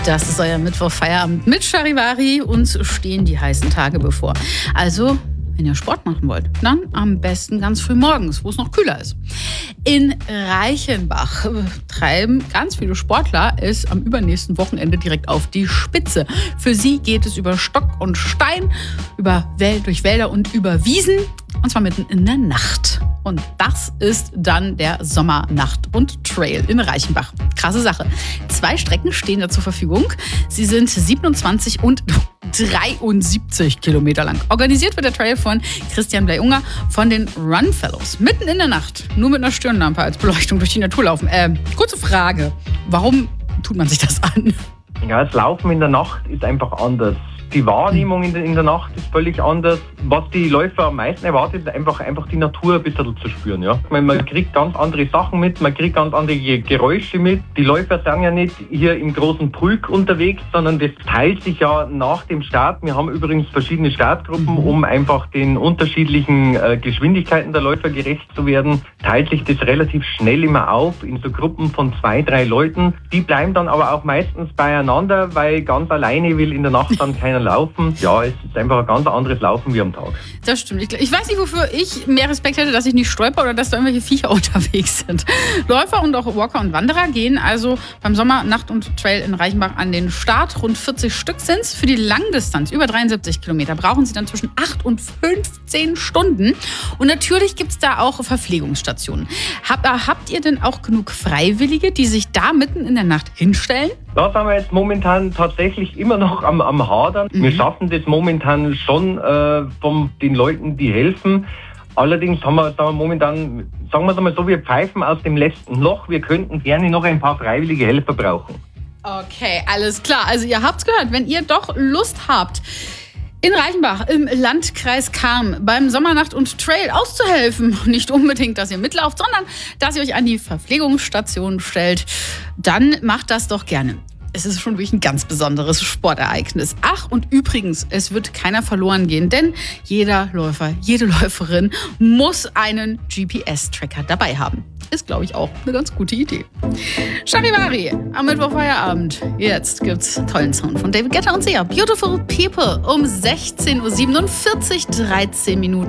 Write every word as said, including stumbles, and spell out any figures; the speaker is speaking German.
Das ist euer Mittwoch-Feierabend mit Charivari. Uns stehen die heißen Tage bevor. Also, wenn ihr Sport machen wollt, dann am besten ganz früh morgens, wo es noch kühler ist. In Reichenbach treiben ganz viele Sportler es am übernächsten Wochenende direkt auf die Spitze. Für sie geht es über Stock und Stein, über Wäl- durch Wälder und über Wiesen. Und zwar mitten in der Nacht. Und das ist dann der Sommernacht- und Trail in Reichenbach. Krasse Sache. Zwei Strecken stehen da zur Verfügung. Sie sind siebenundzwanzig und dreiundsiebzig Kilometer lang. Organisiert wird der Trail von Christian Bley-Unger von den Run Fellows. Mitten in der Nacht, nur mit einer Stirnlampe als Beleuchtung durch die Natur laufen. Äh, kurze Frage. Warum tut man sich das an? Ja, das Laufen in der Nacht ist einfach anders. Die Wahrnehmung in der, in der Nacht ist völlig anders. Was die Läufer am meisten erwartet, ist einfach, einfach die Natur ein bisschen zu spüren. Ja? Man, man kriegt ganz andere Sachen mit, man kriegt ganz andere Geräusche mit. Die Läufer sind ja nicht hier im großen Pulk unterwegs, sondern das teilt sich ja nach dem Start. Wir haben übrigens verschiedene Startgruppen, um einfach den unterschiedlichen äh, Geschwindigkeiten der Läufer gerecht zu werden. Teilt sich das relativ schnell immer auf in so Gruppen von zwei, drei Leuten. Die bleiben dann aber auch meistens beieinander, weil ganz alleine will in der Nacht dann keiner laufen. Ja, es ist einfach ein ganz anderes Laufen wie am Tag. Das stimmt. Ich, ich weiß nicht, wofür ich mehr Respekt hätte, dass ich nicht stolper oder dass da irgendwelche Viecher unterwegs sind. Läufer und auch Walker und Wanderer gehen also beim Sommer, Nacht und Trail in Reichenbach an den Start. Rund vierzig Stück sind es. Für die Langdistanz, über dreiundsiebzig Kilometer, brauchen sie dann zwischen acht und fünfzehn Stunden. Und natürlich gibt es da auch Verpflegungsstationen. Hab, habt ihr denn auch genug Freiwillige, die sich da mitten in der Nacht hinstellen? Da sind wir jetzt momentan tatsächlich immer noch am, am Hadern. Mhm. Wir schaffen das momentan schon äh, von den Leuten, die helfen. Allerdings haben wir, sagen wir momentan, sagen wir es mal so, wir pfeifen aus dem letzten Loch. Wir könnten gerne noch ein paar freiwillige Helfer brauchen. Okay, alles klar. Also ihr habt's gehört, wenn ihr doch Lust habt, in Reichenbach im Landkreis Cham beim Sommernacht und Trail auszuhelfen. Nicht unbedingt, dass ihr mitlauft, sondern dass ihr euch an die Verpflegungsstation stellt. Dann macht das doch gerne. Es ist schon wirklich ein ganz besonderes Sportereignis. Ach, und übrigens, es wird keiner verloren gehen, denn jeder Läufer, jede Läuferin muss einen G P S-Tracker dabei haben. Ist, glaube ich, auch eine ganz gute Idee. Charivari am Mittwochfeierabend. Jetzt gibt's tollen Sound von David Guetta und Sia. Beautiful People um sechzehn Uhr siebenundvierzig, dreizehn Minuten.